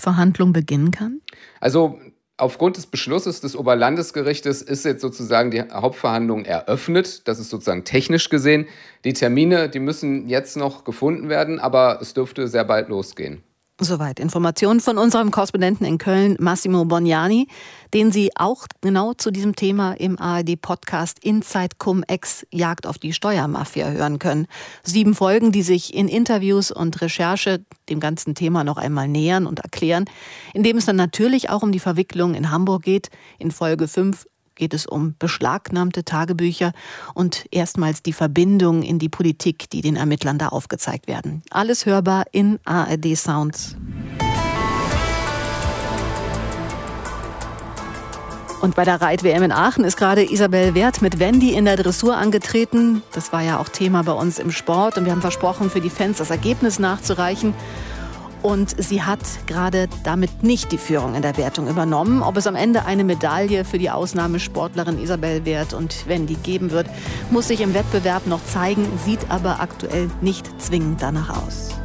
Hauptverhandlung beginnen kann? Also aufgrund des Beschlusses des Oberlandesgerichtes ist jetzt sozusagen die Hauptverhandlung eröffnet. Das ist sozusagen technisch gesehen. Die Termine, die müssen jetzt noch gefunden werden, aber es dürfte sehr bald losgehen. Soweit Informationen von unserem Korrespondenten in Köln, Massimo Bognani, den Sie auch genau zu diesem Thema im ARD-Podcast Inside Cum-Ex Jagd auf die Steuermafia hören können. 7 Folgen, die sich in Interviews und Recherche dem ganzen Thema noch einmal nähern und erklären, indem es dann natürlich auch um die Verwicklung in Hamburg geht. In Folge 5 geht es um beschlagnahmte Tagebücher und erstmals die Verbindung in die Politik, die den Ermittlern da aufgezeigt werden. Alles hörbar in ARD Sounds. Und bei der Reit-WM in Aachen ist gerade Isabel Werth mit Wendy in der Dressur angetreten. Das war ja auch Thema bei uns im Sport und wir haben versprochen, für die Fans das Ergebnis nachzureichen. Und sie hat gerade damit nicht die Führung in der Wertung übernommen. Ob es am Ende eine Medaille für die Ausnahmesportlerin Isabel Werth und Wendy geben wird, muss sich im Wettbewerb noch zeigen, sieht aber aktuell nicht zwingend danach aus.